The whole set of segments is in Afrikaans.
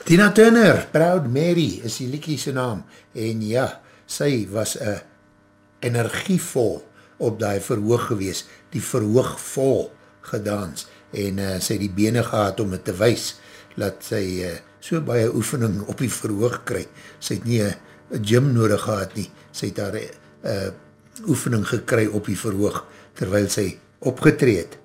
Tina Turner, Proud Mary is die liedjie se naam, en ja, sy was energievol op die verhoog gewees, die verhoog vol gedans, en sy die bene gehad om het te wys, dat sy so baie oefening op die verhoog kry, sy het nie een gym nodig gehad nie, sy het daar oefening gekry op die verhoog, terwyl sy opgetreed.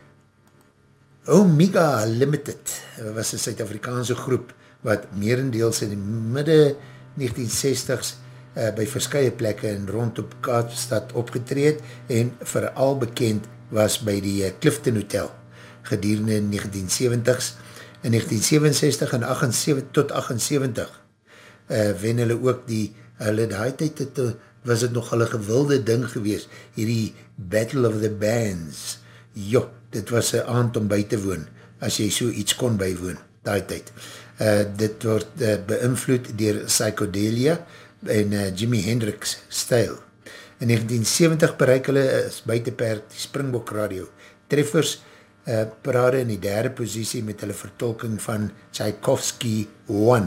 Omega Limited was een Suid-Afrikaanse groep wat meerendeels in die midde 1960s by verskeie plekke en rondom Kaapstad opgetreed en vooral bekend was by die Clifton Hotel gedurende 1970s. In 1967 en 78 tot 78 wen hulle ook hulle daai tyd was het nog hulle gewilde ding gewees, hierdie Battle of the Bands. Jo, dit was een aand om by te woon, as jy so iets kon bywoon, daai tyd. Dit word beïnvloed deur psychedelia en Jimi Hendrix stijl. In 1970 bereik hulle as buiteperk die Springbok Radio. Treffers parade in die derde posisie met hulle vertolking van Tchaikovsky 1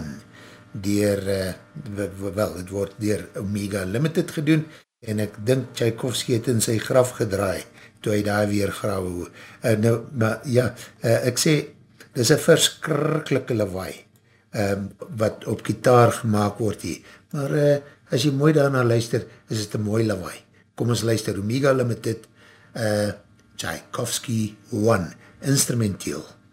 het word deur Omega Limited gedoen en ek dink Tchaikovsky het in sy graf gedraai toe hy daar weer grawe ek sê dis een verskrikkelijke lawaai wat op gitaar gemaakt word hier, maar as jy mooi daarna luister, is het een mooi lawaai. Kom ons luister, Omega Limited Tchaikovsky 1 instrumenteel.